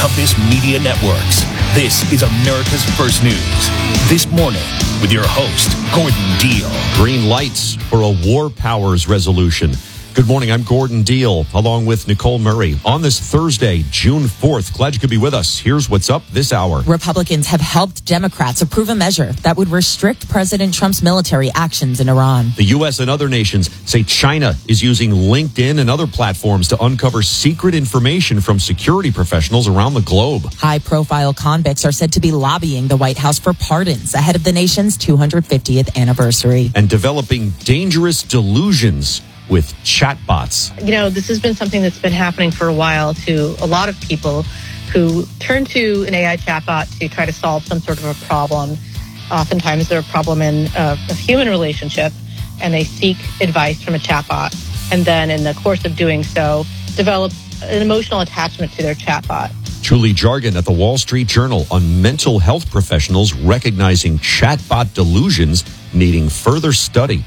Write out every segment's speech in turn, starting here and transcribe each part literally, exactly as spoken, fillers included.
Compass Media Networks. This is America's First News. This morning with your host, Gordon Deal. Green lights for a war powers resolution. Good morning, I'm Gordon Deal, along with Nicole Murray. On this Thursday, June fourth, glad you could be with us. Here's what's up this hour. Republicans have helped Democrats approve a measure that would restrict President Trump's military actions in Iran. The U S and other nations say China is using LinkedIn and other platforms to uncover secret information from security professionals around the globe. High-profile convicts are said to be lobbying the White House for pardons ahead of the nation's two hundred fiftieth anniversary. And developing dangerous delusions with chatbots. You know, this has been something that's been happening for a while to a lot of people who turn to an A I chatbot to try to solve some sort of a problem. Oftentimes they're a problem in a, a human relationship, and they seek advice from a chatbot. And then in the course of doing so, develop an emotional attachment to their chatbot. Julie Jargon at the Wall Street Journal on mental health professionals recognizing chatbot delusions needing further study.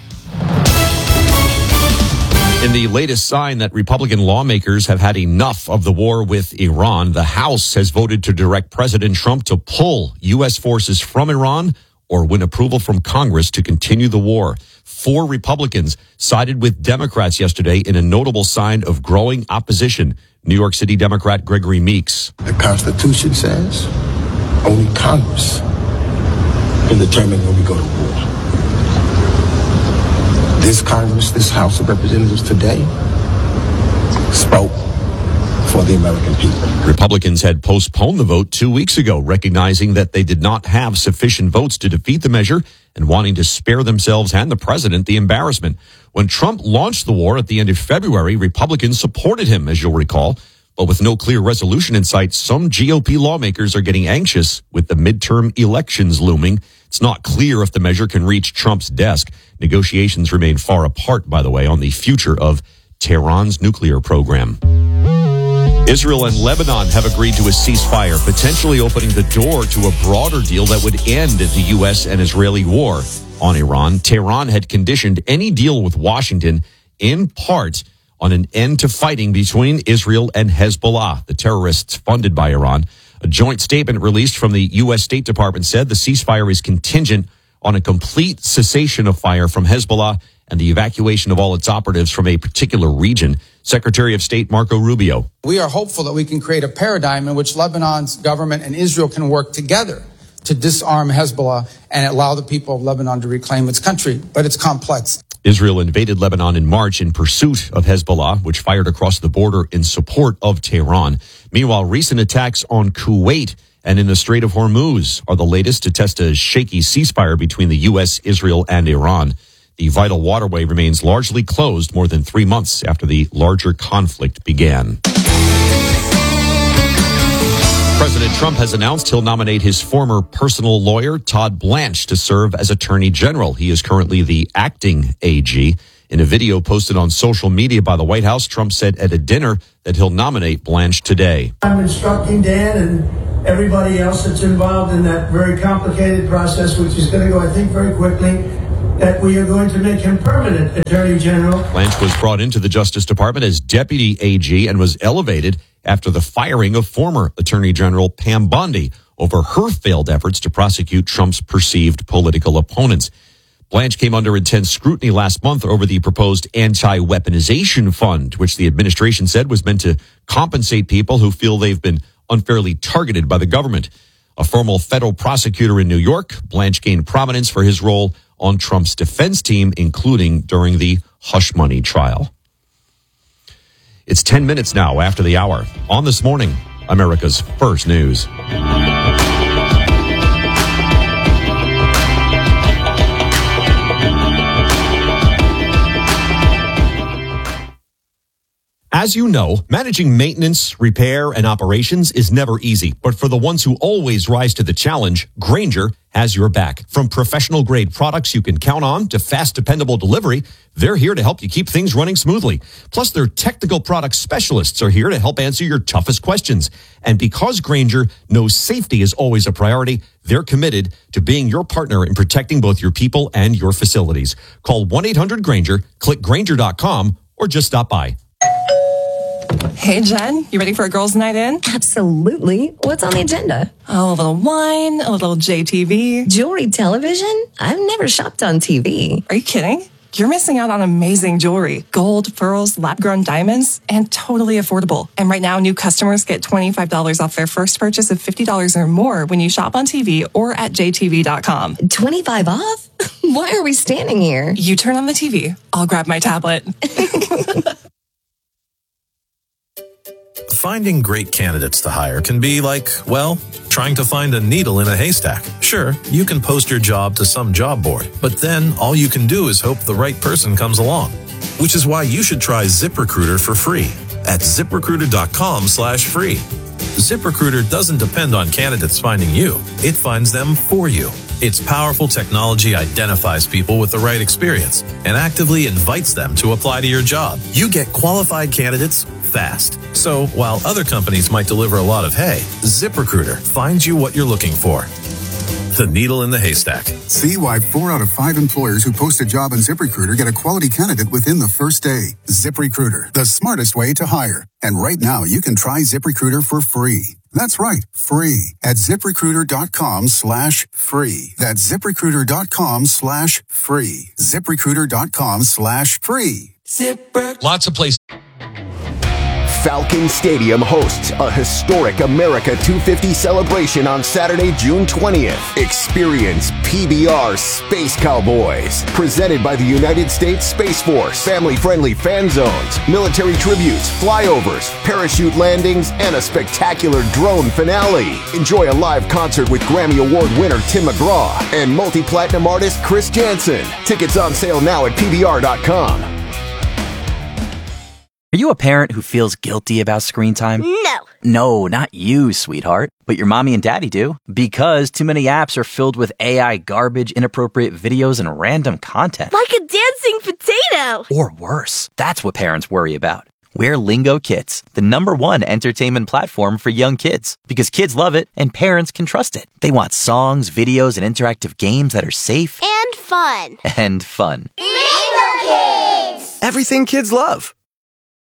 In the latest sign that Republican lawmakers have had enough of the war with Iran, the House has voted to direct President Trump to pull U S forces from Iran or win approval from Congress to continue the war. Four Republicans sided with Democrats yesterday in a notable sign of growing opposition. New York City Democrat Gregory Meeks. The Constitution says only Congress can determine when we go to war. This Congress, this House of Representatives today spoke for the American people. Republicans had postponed the vote two weeks ago, recognizing that they did not have sufficient votes to defeat the measure and wanting to spare themselves and the president the embarrassment. When Trump launched the war at the end of February, Republicans supported him, as you'll recall. But with no clear resolution in sight, some G O P lawmakers are getting anxious with the midterm elections looming. It's not clear if the measure can reach Trump's desk. Negotiations remain far apart, by the way, on the future of Tehran's nuclear program. Israel and Lebanon have agreed to a ceasefire, potentially opening the door to a broader deal that would end the U S and Israeli war on Iran. Tehran had conditioned any deal with Washington in part on an end to fighting between Israel and Hezbollah, the terrorists funded by Iran. A joint statement released from the U S State Department said the ceasefire is contingent on a complete cessation of fire from Hezbollah and the evacuation of all its operatives from a particular region. Secretary of State Marco Rubio. We are hopeful that we can create a paradigm in which Lebanon's government and Israel can work together to disarm Hezbollah and allow the people of Lebanon to reclaim its country. But it's complex. Israel invaded Lebanon in March in pursuit of Hezbollah, which fired across the border in support of Tehran. Meanwhile, recent attacks on Kuwait and in the Strait of Hormuz are the latest to test a shaky ceasefire between the U S, Israel, and Iran. The vital waterway remains largely closed more than three months after the larger conflict began. President Trump has announced he'll nominate his former personal lawyer, Todd Blanche, to serve as Attorney General. He is currently the acting A G. In a video posted on social media by the White House, Trump said at a dinner that he'll nominate Blanche today. I'm instructing Dan and everybody else that's involved in that very complicated process, which is going to go, I think, very quickly, that we are going to make him permanent Attorney General. Blanche was brought into the Justice Department as Deputy A G and was elevated after the firing of former Attorney General Pam Bondi over her failed efforts to prosecute Trump's perceived political opponents. Blanche came under intense scrutiny last month over the proposed anti-weaponization fund, which the administration said was meant to compensate people who feel they've been unfairly targeted by the government. A former federal prosecutor in New York, Blanche gained prominence for his role on Trump's defense team, including during the hush money trial. It's ten minutes now after the hour. On This Morning, America's First News. As you know, managing maintenance, repair, and operations is never easy. But for the ones who always rise to the challenge, Grainger has your back. From professional-grade products you can count on to fast, dependable delivery, they're here to help you keep things running smoothly. Plus, their technical product specialists are here to help answer your toughest questions. And because Grainger knows safety is always a priority, they're committed to being your partner in protecting both your people and your facilities. Call one eight hundred Grainger, click Grainger dot com, or just stop by. Hey, Jen, you ready for a girls' night in? Absolutely. What's on the agenda? Oh, a little wine, a little J T V. Jewelry television? I've never shopped on T V. Are you kidding? You're missing out on amazing jewelry, gold, pearls, lab-grown diamonds, and totally affordable. And right now, new customers get twenty-five dollars off their first purchase of fifty dollars or more when you shop on T V or at j t v dot com. twenty-five off? Why are we standing here? You turn on the T V. I'll grab my tablet. Finding great candidates to hire can be like, well, trying to find a needle in a haystack. Sure, you can post your job to some job board, but then all you can do is hope the right person comes along. Which is why you should try ZipRecruiter for free at ziprecruiter.com slash free. ZipRecruiter doesn't depend on candidates finding you. It finds them for you. Its powerful technology identifies people with the right experience and actively invites them to apply to your job. You get qualified candidates fast. So while other companies might deliver a lot of hay, ZipRecruiter finds you what you're looking for. The needle in the haystack. See why four out of five employers who post a job on ZipRecruiter get a quality candidate within the first day. ZipRecruiter, the smartest way to hire. And right now, you can try ZipRecruiter for free. That's right, free at ziprecruiter.com slash free. That's ziprecruiter.com slash free. ziprecruiter.com slash free. Zipper. Lots of places. Falcon Stadium hosts a historic America two fifty celebration on Saturday, June twentieth. Experience P B R Space Cowboys, presented by the United States Space Force. Family-friendly fan zones, military tributes, flyovers, parachute landings, and a spectacular drone finale. Enjoy a live concert with Grammy Award winner Tim McGraw and multi-platinum artist Chris Jansen. Tickets on sale now at P B R dot com. Are you a parent who feels guilty about screen time? No. No, not you, sweetheart. But your mommy and daddy do. Because too many apps are filled with A I garbage, inappropriate videos, and random content. Like a dancing potato. Or worse. That's what parents worry about. We're Lingo Kids, the number one entertainment platform for young kids. Because kids love it and parents can trust it. They want songs, videos, and interactive games that are safe. And fun. And fun. Lingo Kids! Everything kids love.